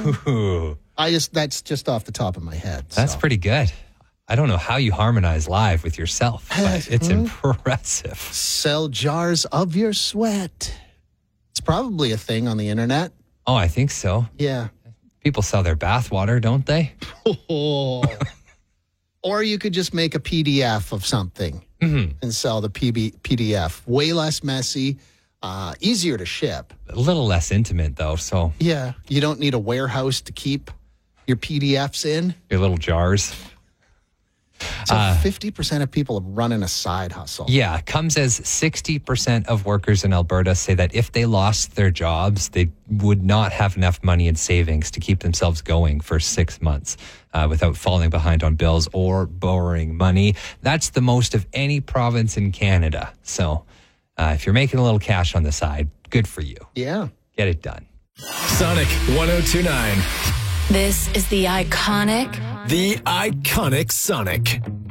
Ooh. That's just off the top of my head. That's pretty good. I don't know how you harmonize live with yourself, but it's impressive. Sell jars of your sweat. It's probably a thing on the internet. Oh, I think so. Yeah. People sell their bathwater, don't they? Or you could just make a PDF of something and sell the PDF. Way less messy, easier to ship. A little less intimate, though, so. Yeah. You don't need a warehouse to keep your PDFs in. Your little jars. So 50% of people are running a side hustle. Yeah, comes as 60% of workers in Alberta say that if they lost their jobs, they would not have enough money in savings to keep themselves going for 6 months without falling behind on bills or borrowing money. That's the most of any province in Canada. So if you're making a little cash on the side, good for you. Yeah. Get it done. Sonic 102.9. This is the iconic Sonic.